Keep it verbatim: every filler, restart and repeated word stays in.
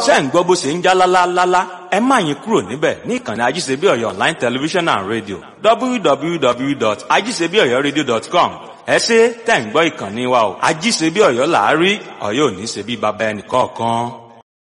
ṣé ń gbọ́ bó ṣe ń já lálálálá ẹ má yín kúrò níbẹ̀ ní ìkànnì ajíṣebíọ̀yọ̀ online television and radio w w w dot ajíṣebíọ̀yọ̀radio dot com ẹ ṣé tẹ̀ ń gbọ́ ìkànnì wa o ajíṣebíọ̀yọ̀ làárí Ọ̀yọ́ ò ní ṣe bí baba ẹnì kọ̀ọ̀kan.